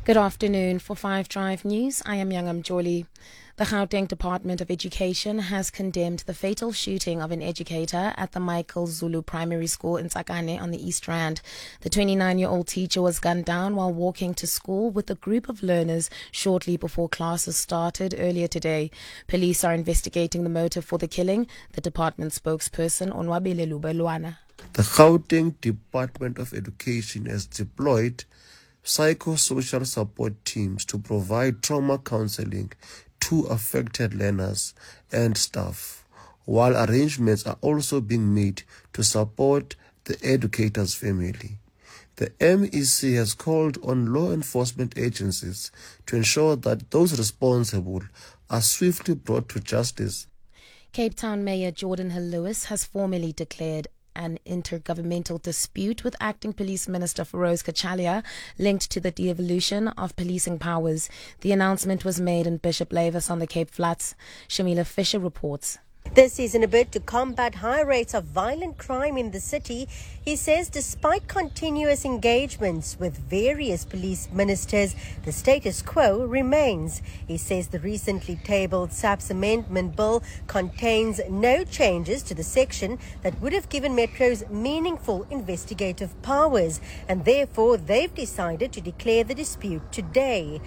Good afternoon. For 5 Drive News, I am Youngam Joli. The Gauteng Department of Education has condemned the fatal shooting of an educator at the Michael Zulu Primary School in Tsakane on the East Rand. The 29-year-old teacher was gunned down while walking to school with a group of learners shortly before classes started earlier today. Police are investigating the motive for the killing. The department spokesperson, Onwabile Lubelwana. The Gauteng Department of Education has deployed psychosocial support teams to provide trauma counseling to affected learners and staff, while arrangements are also being made to support the educator's family. The MEC has called on law enforcement agencies to ensure that those responsible are swiftly brought to justice. Cape Town Mayor Jordan Hill-Lewis has formally declared an intergovernmental dispute with Acting Police Minister Feroz Kachalia linked to the devolution of policing powers. The announcement was made in Bishop Lavis on the Cape Flats. Shamila Fisher reports. This is in a bid to combat high rates of violent crime in the city. He says despite continuous engagements with various police ministers, the status quo remains. He says the recently tabled SAPS amendment bill contains no changes to the section that would have given metros meaningful investigative powers, and therefore they've decided to declare the dispute today.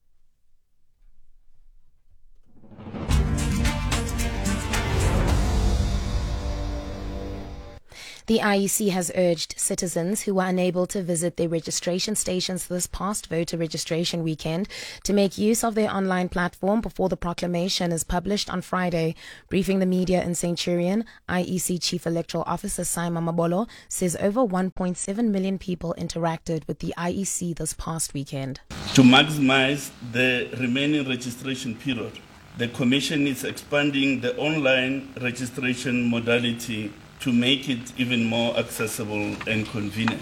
The IEC has urged citizens who were unable to visit their registration stations this past voter registration weekend to make use of their online platform before the proclamation is published on Friday. Briefing the media in Centurion, IEC Chief Electoral Officer Simon Mabolo says over 1.7 million people interacted with the IEC this past weekend. To maximize the remaining registration period, the Commission is expanding the online registration modality to make it even more accessible and convenient.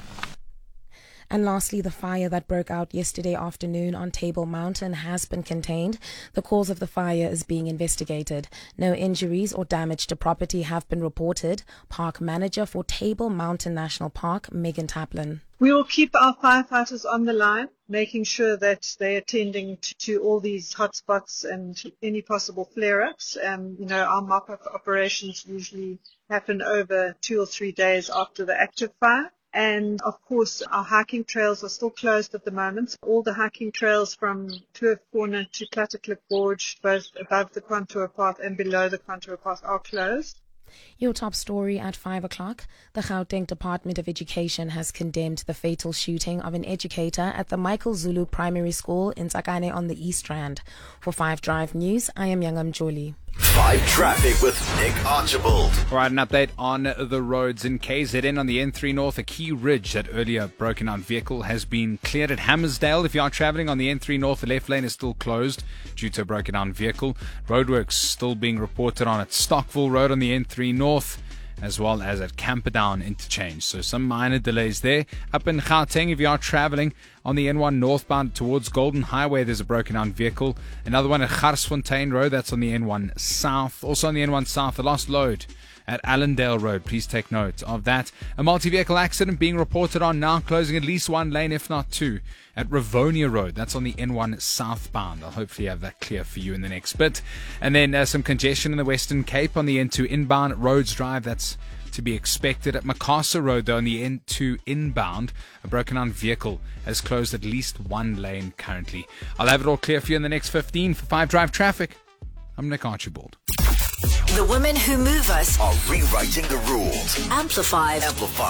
And lastly, the fire that broke out yesterday afternoon on Table Mountain has been contained. The cause of the fire is being investigated. No injuries or damage to property have been reported. Park manager for Table Mountain National Park, Megan Taplin. We will keep our firefighters on the line, making sure that they're attending to all these hotspots and any possible flare-ups. Our mop-up operations usually happen over 2 or 3 days after the active fire. And of course, our hiking trails are still closed at the moment. All the hiking trails from Kloof Corner to Clatterklip Gorge, both above the contour path and below the contour path, are closed. Your top story at 5 o'clock. The Gauteng Department of Education has condemned the fatal shooting of an educator at the Michael Zulu Primary School in Tsakane on the East Rand. For 5 Drive News, I am Youngam Joli. 5 Traffic with Nick Archibald. All right, an update on the roads in KZN on the N3 North. A key ridge that earlier broken down vehicle has been cleared at Hammersdale. If you are travelling on the N3 North, the left lane is still closed due to a broken down vehicle. Roadworks still being reported on at Stockville Road on the N3 North, as well as at Camperdown interchange. So some minor delays there. Up in Gauteng, if you are travelling on the N1 northbound towards Golden Highway, there's a broken down vehicle. Another one at Garsfontein Road, that's on the N1 South. Also on the N1 South, a lost load at Allendale Road. Please take note of that. A multi-vehicle accident being reported on now, closing at least 1 lane, if not 2, at Rivonia Road. That's on the N1 southbound. I'll hopefully have that clear for you in the next bit. And then some congestion in the Western Cape on the N2 inbound Rhodes Drive. That's to be expected. At Macassar Road, though, on the N2 inbound, a broken down vehicle has closed at least 1 lane currently. I'll have it all clear for you in the next 15 for 5 Drive Traffic. I'm Nick Archibald. The women who move us are rewriting the rules. Amplified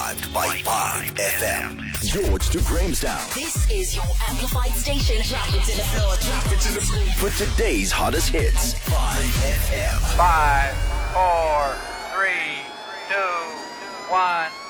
by 5 FM. George to Grahamstown. This is your amplified station. Drop it to the floor. Drop it to the floor. For today's hottest hits. 5 FM. 5, 4, 3, 2, 1.